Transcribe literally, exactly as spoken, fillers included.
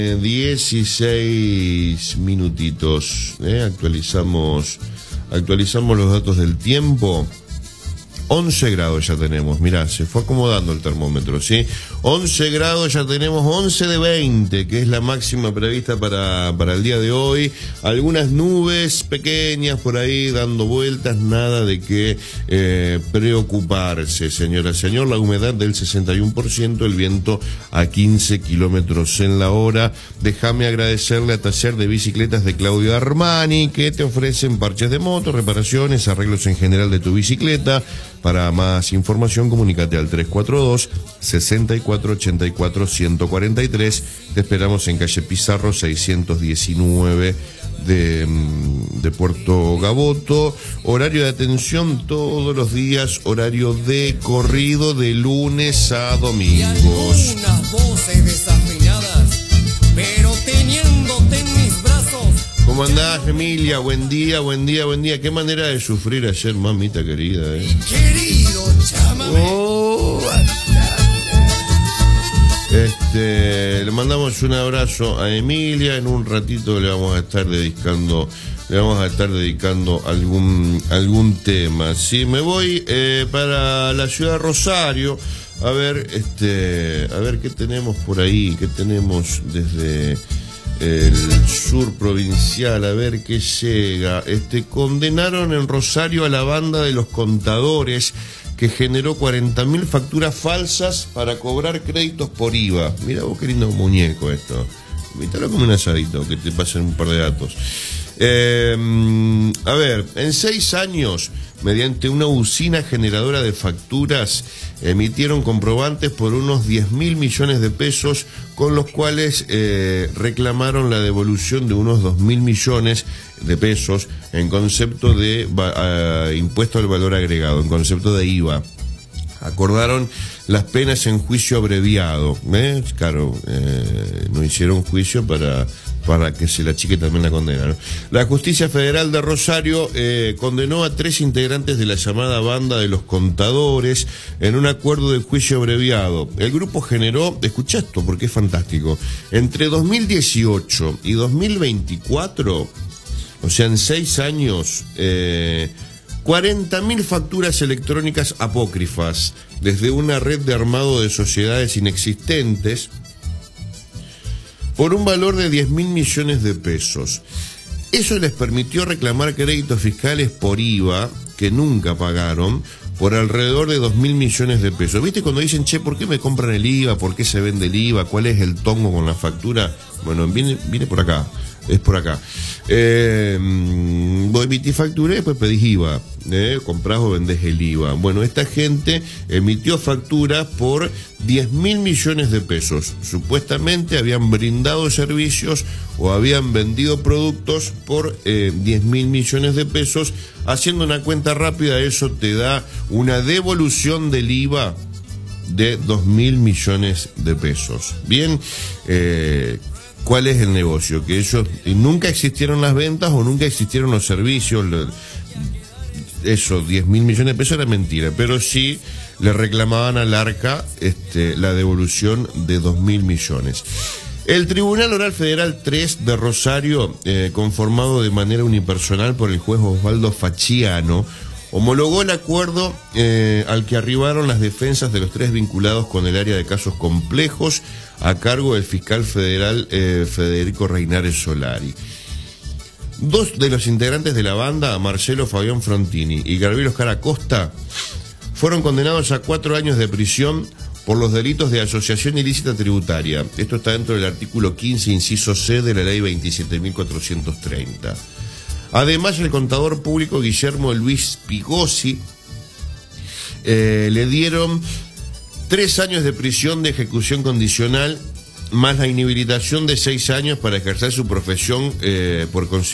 dieciséis minutitos, ¿eh? actualizamos, actualizamos los datos del tiempo. once grados ya tenemos, mirá, se fue acomodando el termómetro, ¿sí? once grados ya tenemos, once de veinte, que es la máxima prevista para, para el día de hoy. Algunas nubes pequeñas por ahí dando vueltas, nada de que eh, preocuparse, señora, señor. La humedad del sesenta y uno por ciento, el viento a quince kilómetros en la hora. Déjame agradecerle a Taller de Bicicletas de Claudio Armani, que te ofrecen parches de moto, reparaciones, arreglos en general de tu bicicleta. Para más información, comunícate al tres cuatro dos, seis cuatro ocho cuatro, uno cuatro tres. Te esperamos en calle Pizarro seiscientos diecinueve de, de Puerto Gaboto. Horario de atención todos los días, horario de corrido de lunes a domingos. Y algunas voces desafinadas, pero teniéndote en mis brazos. ¿Cómo andás, Emilia? Buen día, buen día, buen día. Qué manera de sufrir ayer, mamita querida, ¿eh? Querido, chámame. Oh, este, le mandamos un abrazo a Emilia. En un ratito le vamos a estar dedicando, le vamos a estar dedicando algún, algún tema. Sí, me voy eh, para la ciudad de Rosario. A ver, este, a ver qué tenemos por ahí, qué tenemos desde el sur provincial, a ver qué llega. Este, condenaron en Rosario a la banda de los contadores que generó cuarenta mil facturas falsas para cobrar créditos por I V A. Mira vos qué lindo muñeco esto. Invítalo como un asadito, que te pasen un par de datos. Eh, a ver, en seis años, mediante una usina generadora de facturas, emitieron comprobantes por unos diez mil millones de pesos, con los cuales eh, reclamaron la devolución de unos dos mil millones de pesos en concepto de uh, impuesto al valor agregado, en concepto de I V A. Acordaron las penas en juicio abreviado. ¿eh? Claro, eh, no hicieron juicio para, para que se la chique también la condena, ¿no? La Justicia Federal de Rosario eh, condenó a tres integrantes de la llamada banda de los contadores en un acuerdo de juicio abreviado. El grupo generó, escucha esto porque es fantástico, entre dos mil dieciocho y dos mil veinticuatro, o sea, en seis años, eh, cuarenta mil facturas electrónicas apócrifas desde una red de armado de sociedades inexistentes por un valor de diez mil millones de pesos. Eso les permitió reclamar créditos fiscales por I V A que nunca pagaron por alrededor de dos mil millones de pesos. ¿Viste cuando dicen, che, ¿por qué me compran el I V A? ¿Por qué se vende el I V A? ¿Cuál es el tongo con la factura? Bueno, viene, viene por acá. Es por acá. Eh, vos emitís factura y después pedís I V A. Eh, comprás o vendés el I V A. Bueno, esta gente emitió facturas por diez mil millones de pesos. Supuestamente habían brindado servicios o habían vendido productos por eh, diez mil millones de pesos. Haciendo una cuenta rápida, eso te da una devolución del I V A de dos mil millones de pesos. Bien, eh, ¿cuál es el negocio? Que ellos nunca existieron las ventas o nunca existieron los servicios. Eso, diez mil millones de pesos era mentira, pero sí le reclamaban al ARCA este, la devolución de dos mil millones. El Tribunal Oral Federal tres de Rosario, eh, conformado de manera unipersonal por el juez Osvaldo Facciano, homologó el acuerdo eh, al que arribaron las defensas de los tres vinculados con el área de casos complejos a cargo del fiscal federal eh, Federico Reinares Solari. Dos de los integrantes de la banda, Marcelo Fabián Frontini y Gabriel Oscar Acosta, fueron condenados a cuatro años de prisión por los delitos de asociación ilícita tributaria. Esto está dentro del artículo quince, inciso C de la ley veintisiete mil cuatrocientos treinta. Además, el contador público Guillermo Luis Pigossi eh, le dieron tres años de prisión de ejecución condicional, más la inhabilitación de seis años para ejercer su profesión eh, por consideración